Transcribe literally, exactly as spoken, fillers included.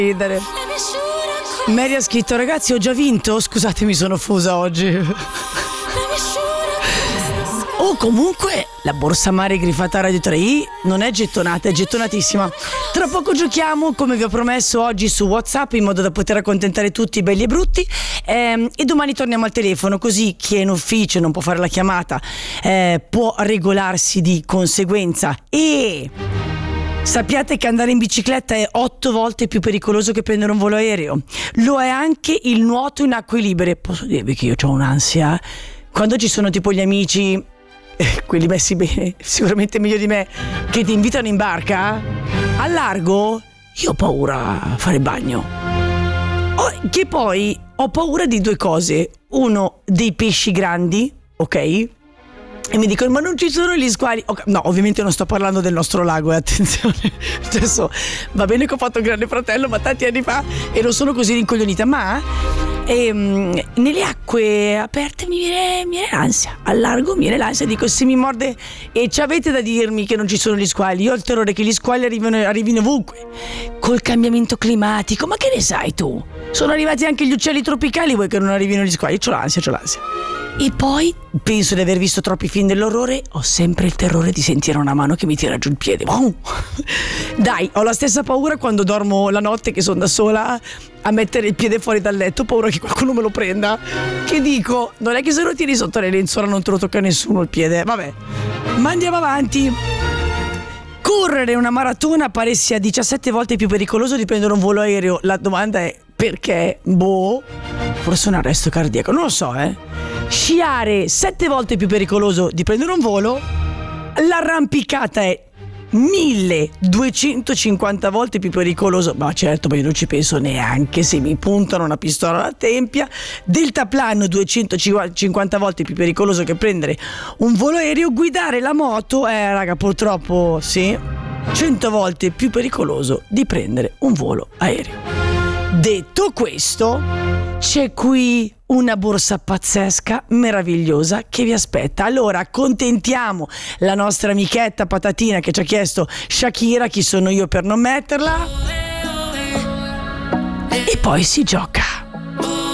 ridere. Mary ha scritto: ragazzi, ho già vinto? Scusate, mi sono fusa oggi. O comunque la borsa mare griffata Radio tre i non è gettonata, è gettonatissima. Tra poco giochiamo, come vi ho promesso, oggi su WhatsApp, in modo da poter accontentare tutti, belli e brutti, ehm, e domani torniamo al telefono, così chi è in ufficio e non può fare la chiamata eh, può regolarsi di conseguenza. E sappiate che andare in bicicletta è otto volte più pericoloso che prendere un volo aereo. Lo è anche il nuoto in acque libere. Posso dirvi che io ho un'ansia quando ci sono tipo gli amici, eh, quelli messi bene, sicuramente meglio di me, che ti invitano in barca al largo. Io ho paura a fare bagno. Oh, che poi ho paura di due cose: uno, dei pesci grandi, ok? E mi dicono: ma non ci sono gli squali? Okay. No, ovviamente non sto parlando del nostro lago, eh, attenzione. Adesso va bene che ho fatto il Grande Fratello, ma tanti anni fa, e non sono così rincoglionita. Ma ehm, nelle acque aperte mi viene, mi viene l'ansia. Al largo mi viene l'ansia. Dico: se mi morde, e ci avete da dirmi che non ci sono gli squali? Io ho il terrore che gli squali arrivino, arrivino ovunque. Col cambiamento climatico, ma che ne sai tu? Sono arrivati anche gli uccelli tropicali, vuoi che non arrivino gli squali? C'ho l'ansia, c'ho l'ansia. E poi penso di aver visto troppi film dell'orrore. Ho sempre il terrore di sentire una mano che mi tira giù il piede. Oh! Dai, ho la stessa paura quando dormo la notte, che sono da sola a mettere il piede fuori dal letto. Ho paura che qualcuno me lo prenda. Che dico, non è che se lo tiri sotto le lenzuola non te lo tocca nessuno il piede. Vabbè, ma andiamo avanti. Correre una maratona pare sia diciassette volte più pericoloso di prendere un volo aereo. La domanda è: perché? Boh, forse un arresto cardiaco, non lo so, eh. Sciare sette volte più pericoloso di prendere un volo. L'arrampicata è milleduecentocinquanta volte più pericoloso. Ma certo, ma io non ci penso neanche se mi puntano una pistola alla tempia. Deltaplano duecentocinquanta volte più pericoloso che prendere un volo aereo. Guidare la moto eh raga, purtroppo sì, cento volte più pericoloso di prendere un volo aereo. Detto questo, c'è qui una borsa pazzesca, meravigliosa, che vi aspetta. Allora accontentiamo la nostra amichetta Patatina che ci ha chiesto Shakira, chi sono io per non metterla? E poi si gioca.